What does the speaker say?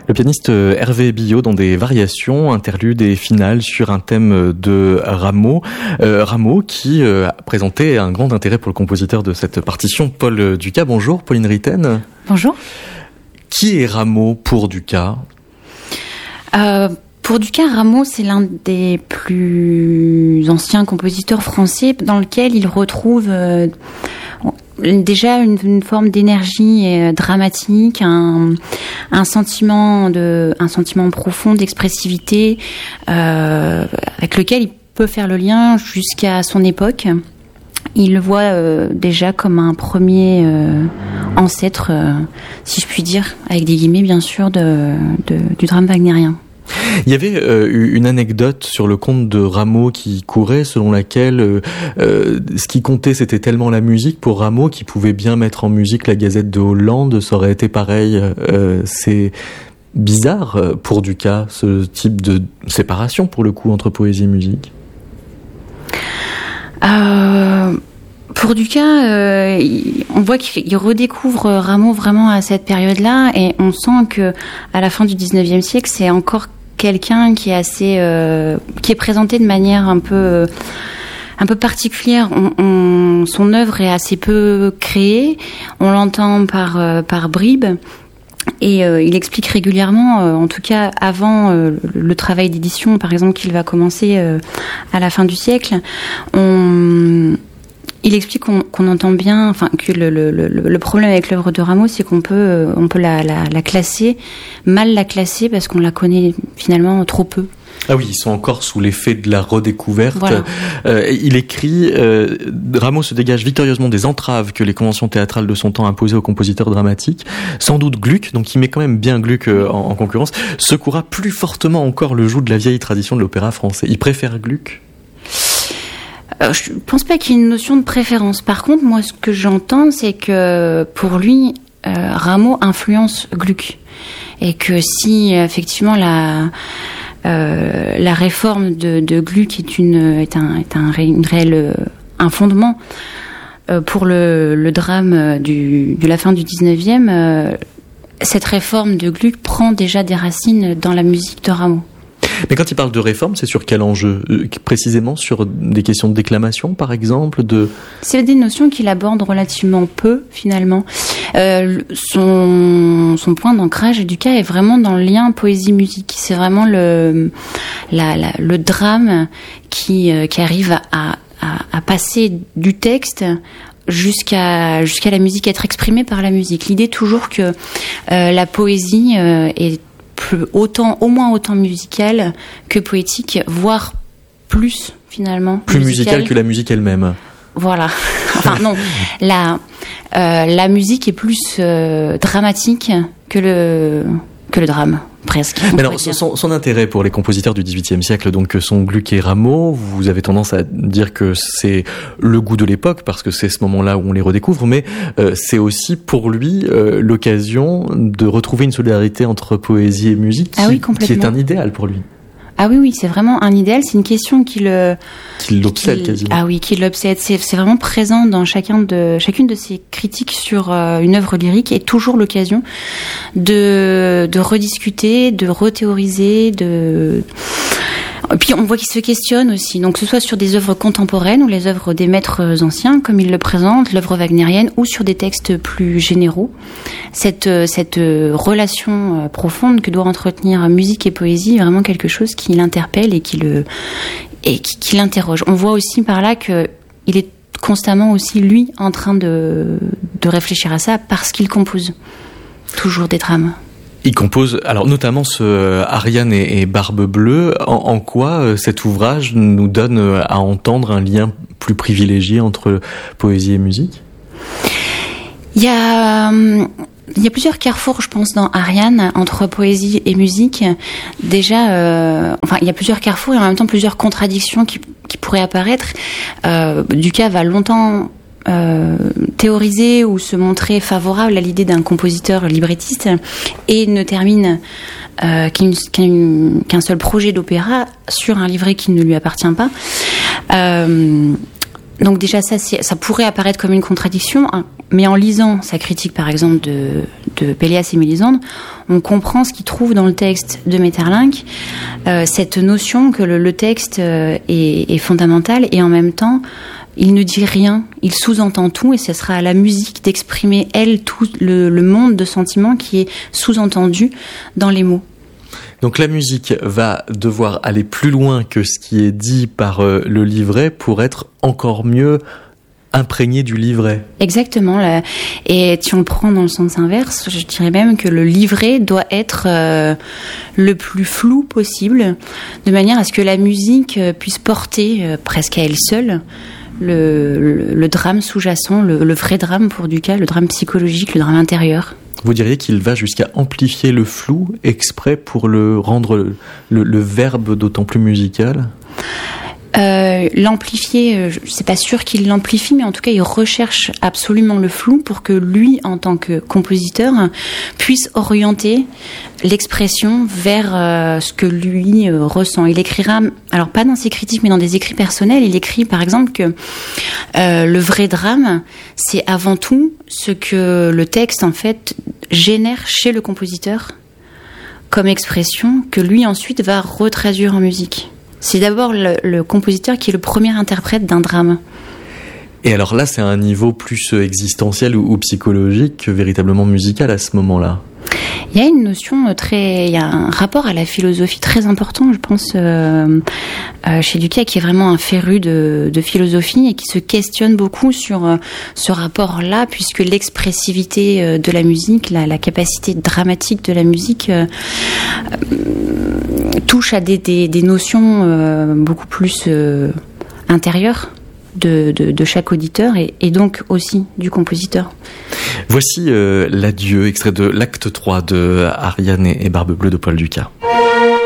Le pianiste Hervé Billot dans des variations, interludes et finales sur un thème de Rameau. Rameau qui a présenté un grand intérêt pour le compositeur de cette partition, Paul Dukas. Bonjour Pauline Ritten. Bonjour. Qui est Rameau pour Dukas ? Pour Dukas, Rameau, c'est l'un des plus anciens compositeurs français dans lequel il retrouve déjà une forme d'énergie dramatique, un sentiment profond d'expressivité avec lequel il peut faire le lien jusqu'à son époque. Il le voit déjà comme un premier ancêtre, si je puis dire, avec des guillemets bien sûr, du drame wagnérien. Il y avait une anecdote sur le conte de Rameau qui courait, selon laquelle ce qui comptait, c'était tellement la musique pour Rameau qu'il pouvait bien mettre en musique la Gazette de Hollande. Ça aurait été pareil. C'est bizarre pour Dukas, ce type de séparation, pour le coup, entre poésie et musique. Pour Dukas, on voit qu'il redécouvre Rameau vraiment à cette période-là, et on sent que à la fin du 19e siècle, c'est encore quelqu'un qui est assez, qui est présenté de manière un peu particulière. Son œuvre est assez peu créée. On l'entend par bribes. Et il explique régulièrement, en tout cas avant le travail d'édition, par exemple, qu'il va commencer à la fin du siècle, il explique qu'on entend bien, enfin que le problème avec l'œuvre de Rameau, c'est qu'on peut la classer, mal la classer, parce qu'on la connaît finalement trop peu. Ah oui, ils sont encore sous l'effet de la redécouverte. Voilà. Il écrit Rameau se dégage victorieusement des entraves que les conventions théâtrales de son temps imposaient aux compositeurs dramatiques. Sans doute Gluck, donc il met quand même bien Gluck en concurrence, secouera plus fortement encore le joug de la vieille tradition de l'opéra français. Il préfère Gluck ? Je pense pas qu'il y ait une notion de préférence. Par contre, moi, ce que j'entends, c'est que pour lui, Rameau influence Gluck, et que si effectivement la réforme de Gluck est un fondement pour le drame de la fin du 19e, cette réforme de Gluck prend déjà des racines dans la musique de Rameau. Mais quand il parle de réforme, c'est sur quel enjeu ? Précisément sur des questions de déclamation, par exemple C'est des notions qu'il aborde relativement peu, finalement. Son point d'ancrage du cas est vraiment dans le lien poésie-musique. C'est vraiment le drame qui arrive à passer du texte jusqu'à la musique, être exprimée par la musique. L'idée toujours que la poésie est au moins autant musicale que poétique, voire plus finalement. Plus musicale que la musique elle-même. Voilà. Enfin non, la musique est plus dramatique que le drame, presque. Mais alors, son intérêt pour les compositeurs du XVIIIe siècle, donc que sont Gluck et Rameau, vous avez tendance à dire que c'est le goût de l'époque, parce que c'est ce moment-là où on les redécouvre, mais c'est aussi pour lui l'occasion de retrouver une solidarité entre poésie et musique, qui est un idéal pour lui. Ah oui, c'est vraiment un idéal. C'est une question qui l'obsède quasiment. Ah oui, qui l'obsède. C'est vraiment présent dans chacune de ses critiques sur une œuvre lyrique, et toujours l'occasion de rediscuter, de rethéoriser, Et puis on voit qu'il se questionne aussi, donc que ce soit sur des œuvres contemporaines ou les œuvres des maîtres anciens, comme il le présente, l'œuvre wagnérienne, ou sur des textes plus généraux. Cette relation profonde que doit entretenir musique et poésie est vraiment quelque chose qui l'interpelle et qui l'interroge. On voit aussi par là que il est constamment aussi, lui, en train de réfléchir à ça, parce qu'il compose toujours des drames. Il compose, alors notamment ce Ariane et Barbe Bleue. En quoi cet ouvrage nous donne à entendre un lien plus privilégié entre poésie et musique ? Il y a plusieurs carrefours, je pense, dans Ariane, entre poésie et musique. Déjà, il y a plusieurs carrefours et en même temps plusieurs contradictions qui pourraient apparaître. Dukas va longtemps théoriser ou se montrer favorable à l'idée d'un compositeur librettiste, et ne termine qu'un seul projet d'opéra sur un livret qui ne lui appartient pas. Donc déjà ça pourrait apparaître comme une contradiction, hein, mais en lisant sa critique, par exemple, de Pélias et Mélisande, on comprend ce qu'il trouve dans le texte de Maeterlinck, cette notion que le texte est fondamental, et en même temps, il ne dit rien, il sous-entend tout, et ce sera à la musique d'exprimer, elle, tout le monde de sentiments qui est sous-entendu dans les mots. Donc la musique va devoir aller plus loin que ce qui est dit par le livret pour être encore mieux imprégné du livret. Exactement. Et si on le prend dans le sens inverse, je dirais même que le livret doit être le plus flou possible, de manière à ce que la musique puisse porter presque à elle seule le drame sous-jacent, le vrai drame pour Dukas, le drame psychologique, le drame intérieur. Vous diriez qu'il va jusqu'à amplifier le flou exprès pour le rendre le verbe d'autant plus musical ? L'amplifier, c'est pas sûr qu'il l'amplifie, mais en tout cas, il recherche absolument le flou pour que lui, en tant que compositeur, puisse orienter l'expression vers ce que lui ressent. Il écrira, alors pas dans ses critiques, mais dans des écrits personnels, il écrit par exemple que le vrai drame, c'est avant tout ce que le texte, en fait, génère chez le compositeur comme expression que lui, ensuite, va retraduire en musique. C'est d'abord le compositeur qui est le premier interprète d'un drame. Et alors là, c'est un niveau plus existentiel ou psychologique que véritablement musical à ce moment-là. Il y a une notion il y a un rapport à la philosophie très important, je pense, chez Dukas, qui est vraiment un féru de philosophie et qui se questionne beaucoup sur ce rapport-là, puisque l'expressivité de la musique, la capacité dramatique de la musique touche à des notions beaucoup plus intérieures de chaque auditeur et donc aussi du compositeur. Voici l'adieu, extrait de l'acte 3 de Ariane et Barbe Bleue de Paul Dukas.